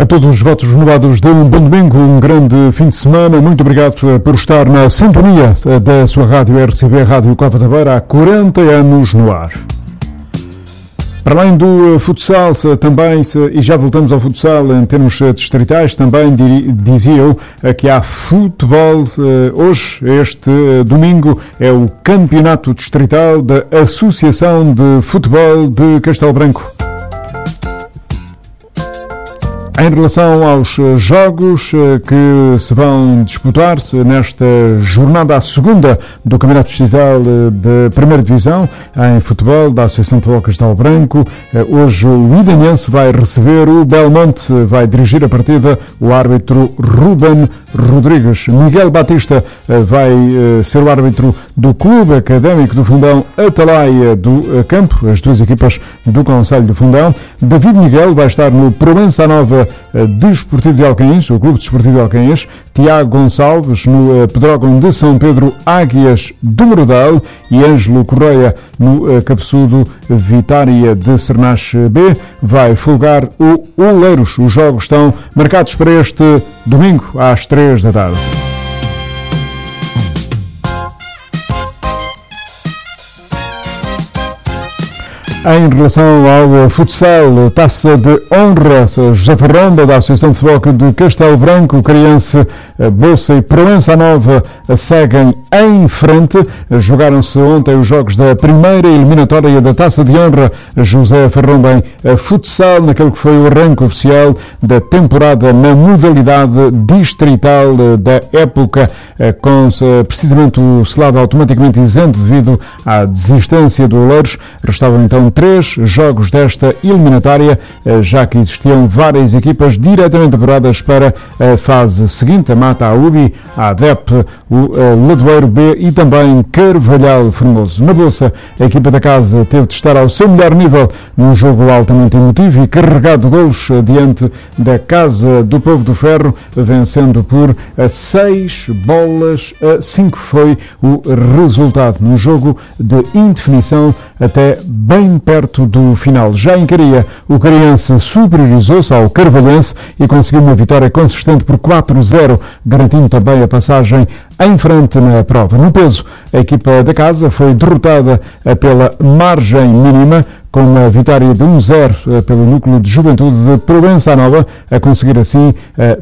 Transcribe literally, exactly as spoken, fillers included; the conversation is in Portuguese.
A todos os votos renovados de um bom domingo, um grande fim de semana. Muito obrigado por estar na sintonia da sua rádio R C B, Rádio Cova da Beira, há quarenta anos no ar. Para além do futsal, também, e já voltamos ao futsal em termos distritais, também dizia eu que há futebol. Hoje, este domingo, é o Campeonato Distrital da Associação de Futebol de Castelo Branco. Em relação aos jogos que se vão disputar nesta jornada, a segunda do Campeonato Distrital de Primeira Divisão em futebol da Associação de Futebol Castelo Branco, hoje o Idanhense vai receber o Belmonte, vai dirigir a partida o árbitro Ruben Rodrigues. Miguel Batista vai ser o árbitro do Clube Académico do Fundão Atalaia do Campo, as duas equipas do Concelho do Fundão. David Miguel vai estar no Provença Nova Desportivo de Alcaíns, o Clube Desportivo de Alcaíns. Tiago Gonçalves no Pedrógão de São Pedro Águias do Merodal e Ângelo Correia no Cabeçudo Vitória de Cernache B. Vai folgar o Oleiros. Os jogos estão marcados para este domingo às três da tarde. Em relação ao futsal, Taça de Honra, José Ferronda, da Associação de Futebol de Castelo Branco, Criança, Bolsa e Proença Nova seguem em frente. Jogaram-se ontem os jogos da primeira eliminatória da Taça de Honra José Ferronda em futsal, naquele que foi o arranque oficial da temporada na modalidade distrital da época, com precisamente o selado automaticamente isento devido à desistência do Oleiros. Restavam então três jogos desta eliminatória, já que existiam várias equipas diretamente apuradas para a fase seguinte, a Mata, a Ubi, a ADEP, o Ladoeiro B e também Carvalhal Formoso. Na Bolsa, a equipa da casa teve de estar ao seu melhor nível num jogo altamente emotivo e carregado de golos diante da Casa do Povo do Ferro, vencendo por seis bolas a cinco foi o resultado, num jogo de indefinição até bem perto do final. Já em Caria, o Cariense superiorizou-se ao Carvalhense e conseguiu uma vitória consistente por quatro a zero, garantindo também a passagem em frente na prova. No peso, a equipa da casa foi derrotada pela margem mínima, com uma vitória de um a zero pelo Núcleo de Juventude de Provença Nova, a conseguir assim a